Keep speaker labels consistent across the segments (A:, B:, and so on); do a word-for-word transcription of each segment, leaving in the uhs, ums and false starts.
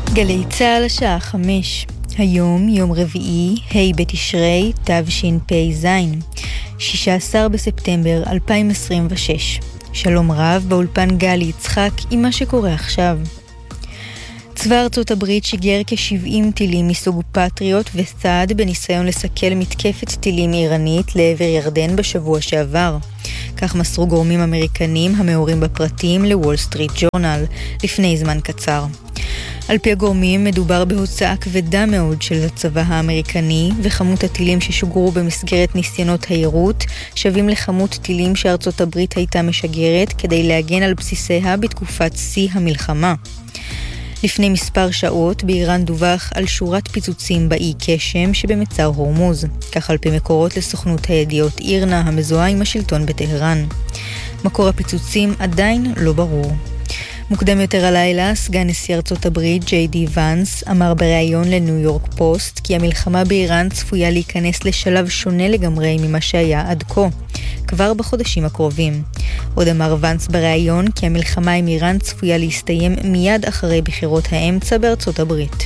A: גלי צהל השעה חמש. היום יום רביעי, ה' בתשרי, תשפ"ז, שישה עשר בספטמבר אלפיים עשרים ושש. שלום רב, באולפן גלי יצחק עם מה שקורה עכשיו. צבא ארצות הברית שיגר כ-שבעים טילים מסוג פטריוט וסעד בניסיון לסכל מתקפת טילים איראנית לעבר ירדן בשבוע שעבר. כך מסרו גורמים אמריקנים המעורים בפרטים לוול סטריט ג'ורנל לפני זמן קצר. על פי הגורמים מדובר בהוצאה כבדה מאוד של הצבא האמריקני, וכמות הטילים ששוגרו במסגרת ניסיונות היירוט שווים לכמות טילים שארצות הברית הייתה משגרת כדי להגן על בסיסיה בתקופת שיא המלחמה. לפני מספר שעות באיראן דווח על שורת פיצוצים באי קשם שבמצר הורמוז, כך על פי מקורות לסוכנות הידיעות אירנה המזוהה עם השלטון בטהרן. מקור הפיצוצים עדיין לא ברור. מוקדם יותר הלילה, סגן נשיא ארצות הברית ג'יי די ונס אמר בריאיון לניו יורק פוסט כי המלחמה באיראן צפויה להיכנס לשלב שונה לגמרי ממה שהיה עד כה, כבר בחודשים הקרובים. עוד אמר ונס בריאיון כי המלחמה עם איראן צפויה להסתיים מיד אחרי בחירות האמצע בארצות הברית.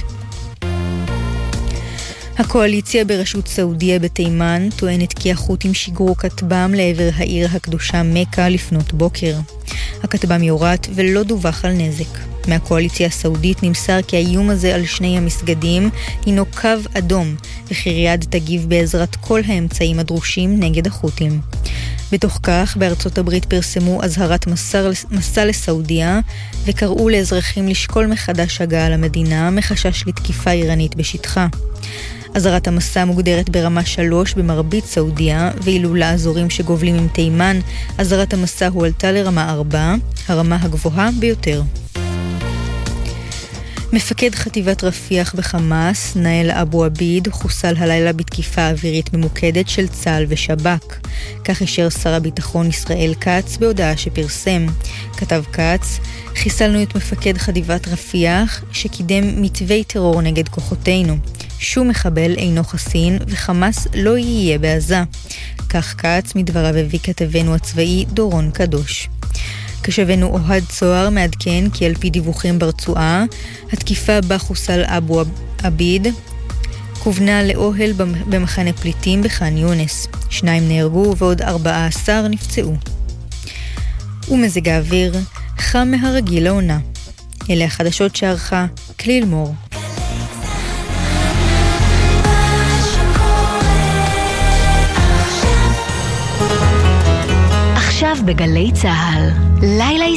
A: הקואליציה בראשות סעודיה בתימן טוענת כי החות'ים שיגרו כטב"ם לעבר העיר הקדושה מכה לפנות בוקר. הכטב"ם יורת ולא דווח על נזק. מהקואליציה הסעודית נמסר כי האיום הזה על שני המסגדים הינו קו אדום, וכי ריאד תגיב בעזרת כל האמצעים הדרושים נגד החות'ים. בתוך כך, בארצות הברית פרסמו אזהרת מסע, מסע לסעודיה, וקראו לאזרחים לשקול מחדש הגעה למדינה מחשש לתקיפה איראנית בשטחה. אזהרת המסע מוגדרת ברמה שלוש במרבית סעודיה, ואילו לאזורים שגובלים עם תימן, אזהרת המסע הועלתה לרמה ארבע, הרמה הגבוהה ביותר. מפקד חטיבת רפיח בחמאס, נאיל אבו עביד, חוסל הלילה בתקיפה אווירית ממוקדת של צה"ל ושב"כ. כך אישר שר הביטחון ישראל כץ בהודעה שפרסם. כתב כץ, חיסלנו את מפקד חטיבת רפיח שקידם מתווי טרור נגד כוחותינו. שום מחבל אינו חסין וחמאס לא יהיה בעזה. כך כץ מדבריו הביא כתבנו הצבאי דורון קדוש. כשבנו אוהד צוהר מעדכן כי על פי דיווחים ברצועה, התקיפה בה חוסל אבו עביד כוונה לאוהל במחנה פליטים בח'אן יונס. שניים נהרגו ועוד ארבעה עשר נפצעו. ומזג האוויר חם מהרגיל לעונה. אלה החדשות שערכה כליל מור.
B: עכשיו בגלי צהל, לילה